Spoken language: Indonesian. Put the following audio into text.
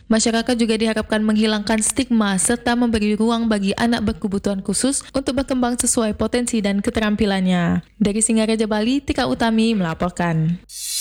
Masyarakat juga diharapkan menghilangkan stigma serta memberi ruang bagi anak berkebutuhan khusus untuk berkembang sesuai potensi dan keterampilannya. Dari Singaraja, Bali, Tika Utami melaporkan.